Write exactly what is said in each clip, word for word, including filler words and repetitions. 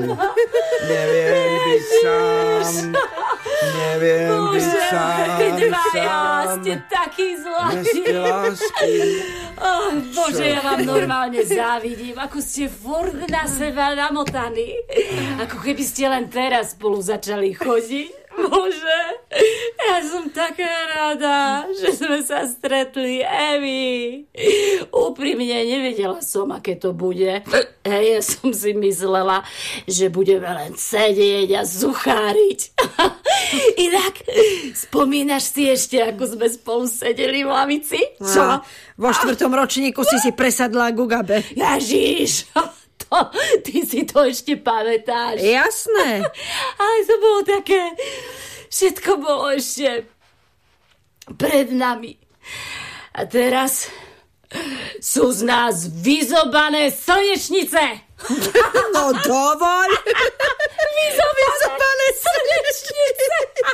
Neviem byť sám. Neviem Bože, byť sám. vy dvaja sám. ste takí zvláštni. Meste lásky. Oh, Bože, ja vám normálne závidím, ako ste furt na seba namotaní. Ako keby ste len teraz spolu začali chodiť. Bože, ja som taká rada, že sme sa stretli, Evi. Úprimne nevedela som, aké to bude. Ja som si myslela, že budeme len sedieť a zucháriť. Inak, spomínaš si ešte, ako sme spolu sedeli v lavici? Čo? Vo štvrtom ročníku si si presadla ku Gabe. Ježiš, to, ty si to ešte pamätáš. Jasné. Ale to bolo také, všetko bolo ešte pred nami. A teraz sú z nás vyzobané slnečnice. No dovoľ. Vyzobané slnečnice.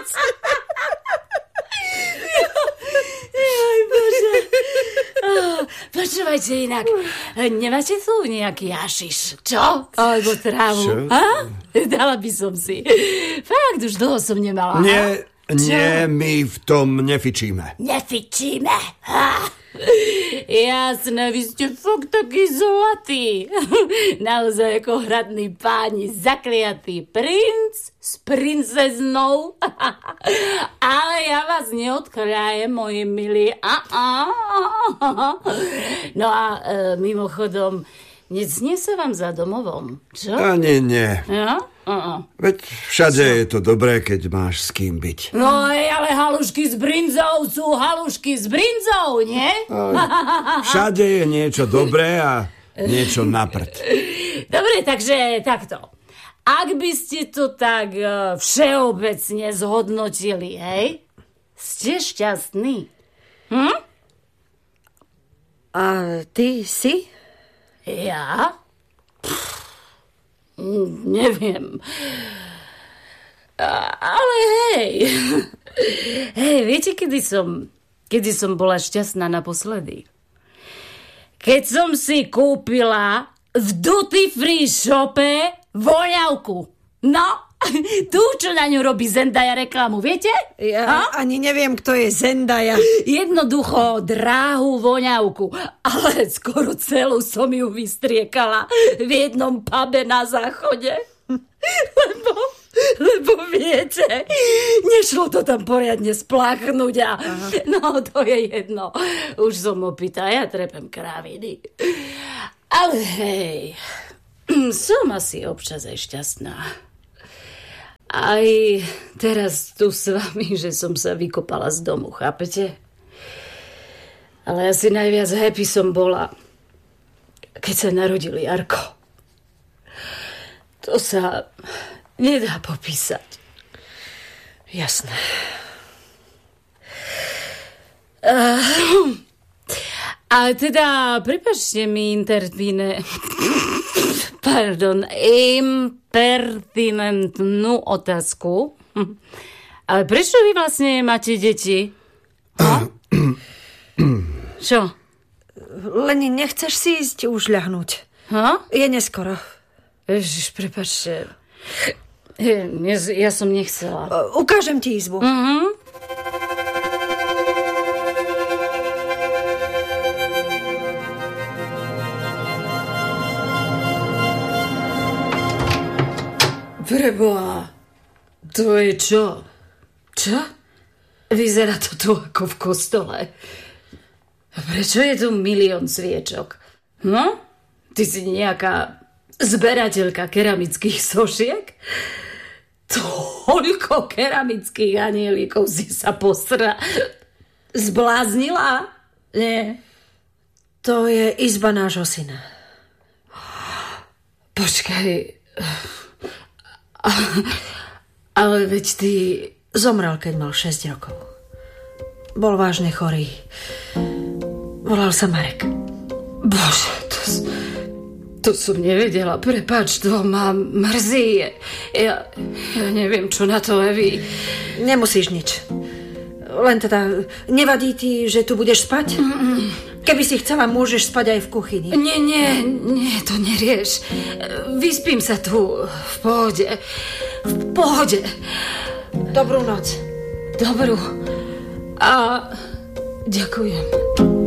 Joj, Bože. Oh, počúvajte inak, nemáte tu nejaký hašiš, čo? Alebo trávu? Čo? Ha? Dala by som si. Fakt, už dlho som nemala. Nie, nie, my v tom nefičíme. Nefičíme. Ha. Jasné, vy ste fakt taký zlatý. Naozaj ako hradní páni, zakliatý princ s princeznou. Ale ja vás neodkľajem, moji milí. No a e, mimochodom, necnie sa vám za domovom, čo? Ani nie. Ja? Uh-uh. Veď všade je to dobré, keď máš s kým byť. No ale halušky s brinzou sú halušky s brinzou, nie? Všade je niečo dobré a niečo na prd. Dobre, takže takto. Ak by ste to tak uh, všeobecne zhodnotili, hej? Ste šťastní? Hm? A ty si? Ja? Pff, neviem. A, ale hej. Hej, viete, kedy som, kedy som bola šťastná naposledy? Keď som si kúpila v duty free shope voňavku. No, tú, čo na ňu robí Zendaya reklamu, viete? Ja Ha? ani neviem, kto je Zendaya. Jednoducho dráhu voňavku, ale skoro celú som ju vystriekala v jednom pube na záchode. Lebo, lebo viete, nešlo to tam poriadne spláchnuť a aha. No to je jedno. Už som opýta, ja trepem kráviny. Ale hej, som asi občas aj šťastná. Aj teraz tu s vami, že som sa vykopala z domu, chápete? Ale asi najviac happy som bola, keď sa narodil Jarko. To sa nedá popísať. Jasné. Uh, ale teda, prepáčte mi intervine... Pardon, impertinentnú otázku. Ale prečo vy vlastne máte deti? No? Čo? Leni, nechceš si ísť už ľahnúť? Ha? Je neskoro. Ježiš, prepáčte. Ja, ja som nechcela. Uh, ukážem ti izbu. Mhm. Preboha, to je čo? Čo? Vyzerá to tu ako v kostole. A prečo je tu milión sviečok? No? Ty si nejaká zberateľka keramických sošiek? Toľko keramických anielíkov si sa posra... Zbláznila? Nie. To je izba nášho syna. Počkaj... Ale veď ty... Zomrel, keď mal šesť rokov. Bol vážne chorý. Volal sa Marek. Bože, to, to som nevedela. Prepáč, to ma mrzí. Ja, ja neviem, čo na to, Evi. Nemusíš nič. Len teda, nevadí ti, že tu budeš spať? Mm-mm. Keby si chcela, môžeš spať aj v kuchyni. Nie, nie, nie, to nerieš. Vyspím sa tu v pohode. V pohode. Dobrú noc. Dobrú. A ďakujem.